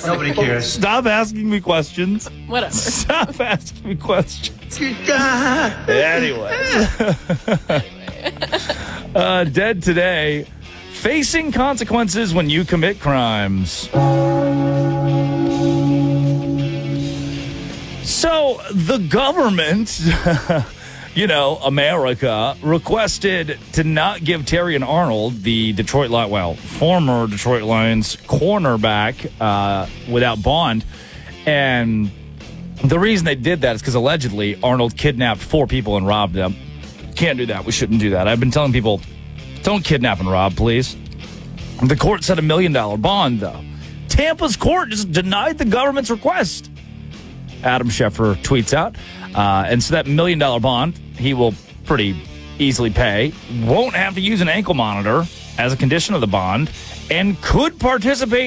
Nobody cares. Stop asking me questions. Whatever. Stop asking me questions. Anyway. Dead today. Facing consequences when you commit crimes. So the government, America, requested to not give Terrion Arnold, the former Detroit Lions cornerback, without bond. And the reason they did that is because allegedly Arnold kidnapped 4 people and robbed them. Can't do that. We shouldn't do that. I've been telling people, don't kidnap and rob, please. The court set $1 million bond, though. Tampa's court just denied the government's request. Adam Schefter tweets out. And so that $1 million bond, he will pretty easily pay. Won't have to use an ankle monitor as a condition of the bond. And could participate